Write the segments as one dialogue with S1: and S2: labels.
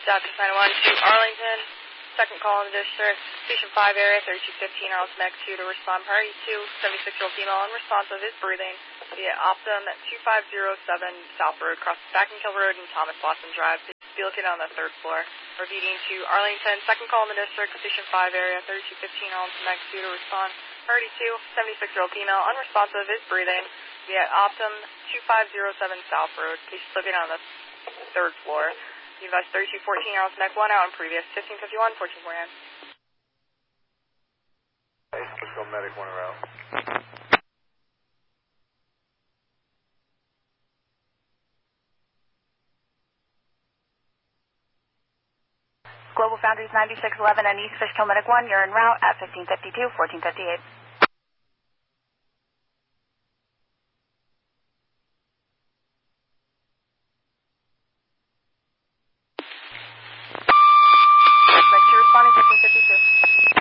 S1: Dr. 901 to Arlington, second call in the district, Station 5 area, 3215 Arlington Next 2 to respond. Priority 2, 76-year-old female unresponsive, is breathing via Optum at 2507 South Road, across Backenkill Road and Thomas Watson Drive. Be looking on the third floor. Repeating to Arlington, second call in the district, Station 5 area, 3215 Arlington Next 2 to respond. Priority 2, 76-year-old female unresponsive, is breathing via Optum 2507 South Road. Patient's looking on the third floor. Device 3214 Arlington Neck 1 out on previous 1551 1449.
S2: Let's go medic 1 around.
S3: Global Foundries 9611 and East Fishkill Medic 1, you're en route at 1552 1458. Responding 1552.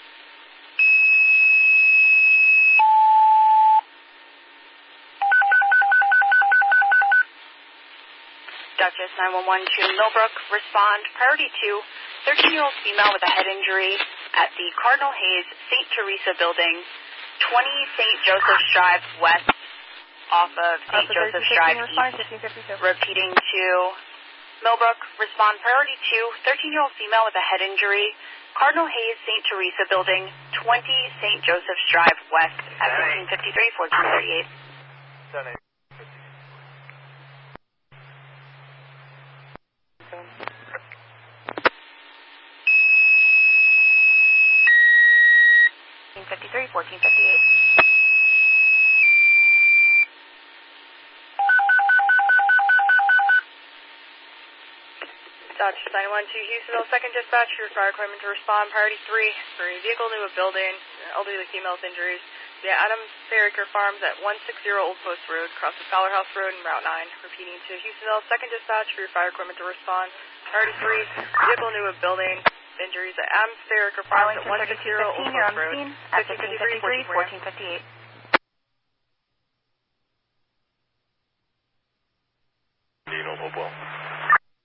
S1: Duchess 911 to Millbrook, respond. Priority 2, 13-year-old female with a head injury at the Cardinal Hayes St. Teresa building, 20 St. Joseph's Drive West, off of St. Joseph's Drive East. Repeating to Millbrook, respond. Priority 2, 13-year-old female with a head injury, Cardinal Hayes St. Teresa building, 20 St. Joseph's Drive West at 1553 1438.
S3: 1553 1458.
S1: Dodge 912 Houstonville, second dispatch, your fire equipment to respond. Priority 3, for a vehicle new a building, elderly female with injuries. via Adams Fairacre Farms at 160 Old Post Road, across the Scholar House Road and Route 9. Repeating to Houstonville, second dispatch for your fire equipment to respond. Priority 3, vehicle new a building, injuries at Adams Fairacre Farms at 160 Old Post Road, 1553 1458.
S2: Hopewell.